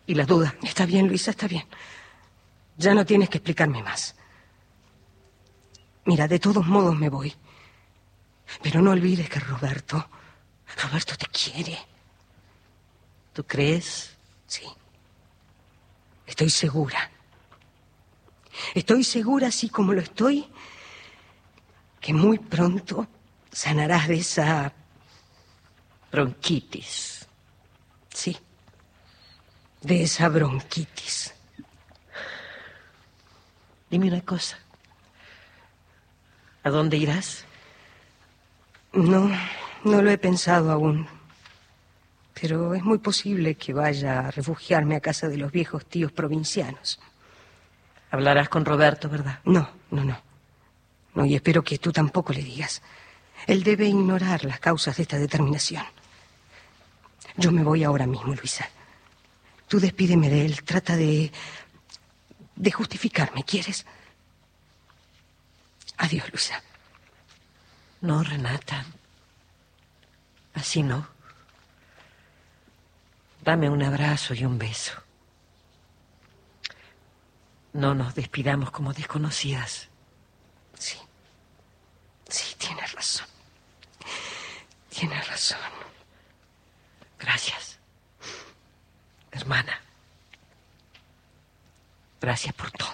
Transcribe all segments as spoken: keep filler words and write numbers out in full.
y la duda. Está bien, Luisa, está bien. Ya no tienes que explicarme más. Mira, de todos modos me voy. Pero no olvides que Roberto... Roberto te quiere. ¿Tú crees? Sí. Estoy segura. Estoy segura, así como lo estoy, que muy pronto sanarás de esa... bronquitis. Sí. De esa bronquitis. Dime una cosa. ¿A dónde irás? No, no lo he pensado aún. Pero es muy posible que vaya a refugiarme a casa de los viejos tíos provincianos. Hablarás con Roberto, ¿verdad? No, no, no. No, y espero que tú tampoco le digas. Él debe ignorar las causas de esta determinación. Yo me voy ahora mismo, Luisa. Tú despídeme de él. Trata de... de justificarme, ¿quieres? Adiós, Luisa. No, Renata. Así no. Dame un abrazo y un beso. No nos despidamos como desconocidas. Sí. Sí, tienes razón. Tienes razón. Gracias, hermana. Gracias por todo.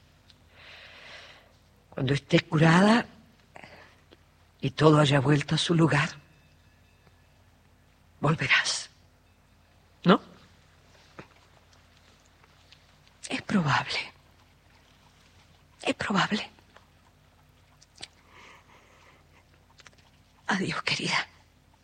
Cuando esté curada y todo haya vuelto a su lugar, volverás. ¿No? Es probable. Es probable.